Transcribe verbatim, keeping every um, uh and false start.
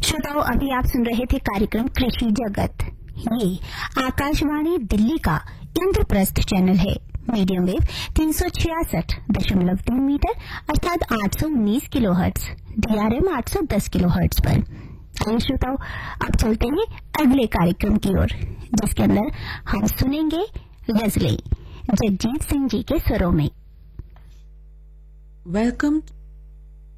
श्रोताओं, अभी आप सुन रहे थे कार्यक्रम कृषि जगत। ये आकाशवाणी दिल्ली का इंद्रप्रस्थ चैनल है। मीडियम वेव तीन सौ छियासठ दशमलव तीन मीटर अर्थात आठ सौ उन्नीस किलो हर्ट्ज, डीआरएम आठ सौ दस किलो हर्ट्ज पर। आइए श्रोताओं, अब चलते हैं अगले कार्यक्रम की ओर, जिसके अंदर हम सुनेंगे गजलें जगजीत सिंह जी के स्वरों में। Welcome